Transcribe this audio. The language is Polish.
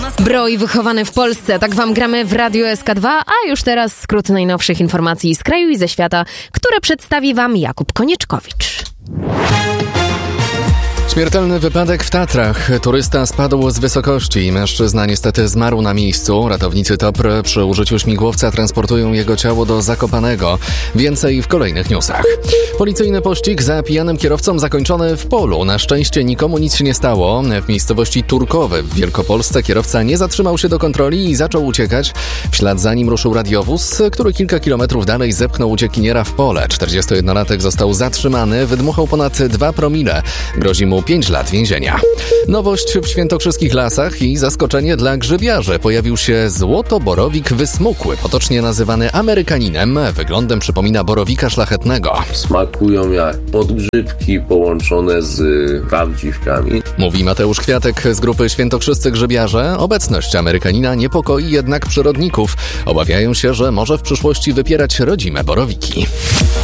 Broj wychowany w Polsce, tak wam gramy w Radiu SK2, a już teraz skrót najnowszych informacji z kraju i ze świata, które przedstawi wam Jakub Konieczkowicz. Śmiertelny wypadek w Tatrach. Turysta spadł z wysokości i mężczyzna niestety zmarł na miejscu. Ratownicy TOPR przy użyciu śmigłowca transportują jego ciało do Zakopanego. Więcej w kolejnych newsach. Policyjny pościg za pijanym kierowcą zakończony w polu. Na szczęście nikomu nic się nie stało. W miejscowości Turkowe w Wielkopolsce kierowca nie zatrzymał się do kontroli i zaczął uciekać. W ślad za nim ruszył radiowóz, który kilka kilometrów dalej zepchnął uciekiniera w pole. 41-latek został zatrzymany, wydmuchał ponad 2 promile. Grozi mu 5 lat więzienia. Nowość w świętokrzyskich lasach i zaskoczenie dla grzybiarzy. Pojawił się złotoborowik wysmukły, potocznie nazywany amerykaninem. Wyglądem przypomina borowika szlachetnego. Smakują jak podgrzybki połączone z prawdziwkami. Mówi Mateusz Kwiatek z grupy Świętokrzyscy Grzybiarze. Obecność amerykanina niepokoi jednak przyrodników. Obawiają się, że może w przyszłości wypierać rodzime borowiki.